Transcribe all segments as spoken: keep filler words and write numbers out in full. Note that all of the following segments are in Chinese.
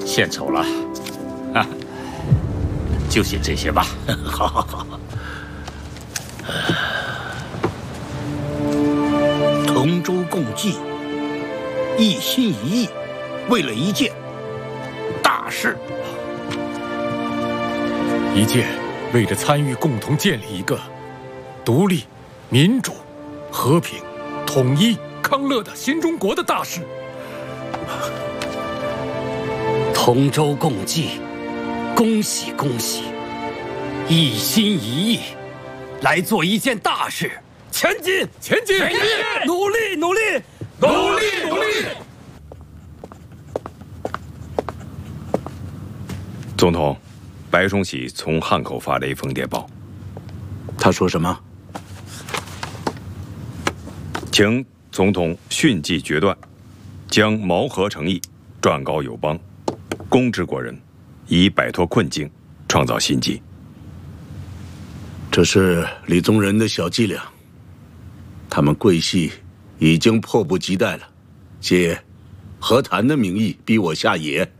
献丑了，啊，就写这些吧。 好好好。同舟共济，一心一意，为了一件大事。 一件为着参与共同建立一个独立、民主、和平、统一、康乐的新中国的大事。 同舟共济，恭喜恭喜！一心一意，来做一件大事，前进， 前进，前进！ 努力，努力， 努力，努力！ 总统，白崇禧从汉口发来一封电报。 他说什么？ 请总统迅即决断，将毛和诚意转告友邦，公之国人，以摆脱困境，创造新机。 这是李宗仁的小伎俩。他们桂系已经迫不及待了，借和谈的名义逼我下野。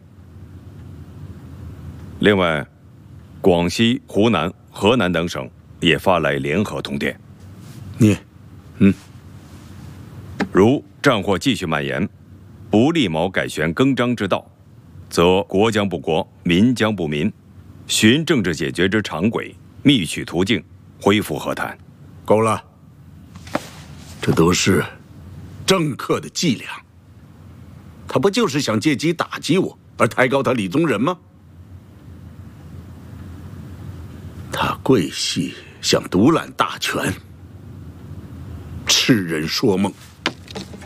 另外，广西、湖南、河南等省也发来联合通电。 念，嗯， 如战祸继续蔓延，不立毛改弦更张之道，则国将不国，民将不民，循政治解决之常轨，觅取途径，恢复和谈。 够了，这都是政客的伎俩。他不就是想借机打击我，而抬高他李宗仁吗？他桂系想独揽大权，痴人说梦。